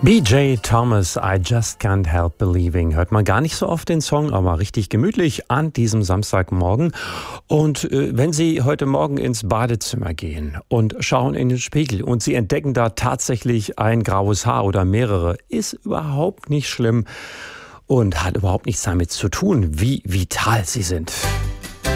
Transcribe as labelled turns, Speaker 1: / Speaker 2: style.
Speaker 1: BJ Thomas, I Just Can't Help Believing. Hört man gar nicht so oft den Song, aber richtig gemütlich an diesem Samstagmorgen. Und wenn Sie heute Morgen ins Badezimmer gehen und schauen in den Spiegel und Sie entdecken da tatsächlich ein graues Haar oder mehrere, ist überhaupt nicht schlimm und hat überhaupt nichts damit zu tun, wie vital Sie sind.